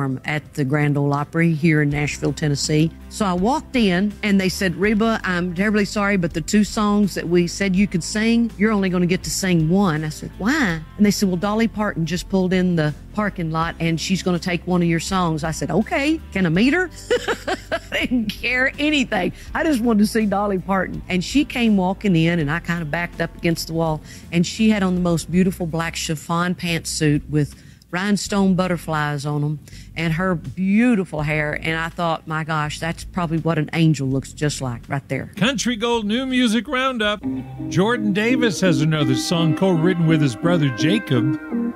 perform at the Grand Ole Opry here in Nashville, Tennessee. So I walked in and they said, Reba, I'm terribly sorry, but the 2 songs that we said you could sing, you're only going to get to sing 1. I said, why? And they said, well, Dolly Parton just pulled in the parking lot and she's going to take one of your songs. I said, okay, can I meet her? I didn't care anything. I just wanted to see Dolly Parton. And she came walking in and I kind of backed up against the wall and she had on the most beautiful black chiffon pantsuit with rhinestone butterflies on them and her beautiful hair. And I thought, my gosh, that's probably what an angel looks just like right there. Country Gold New Music Roundup. Jordan Davis has another song co-written with his brother Jacob.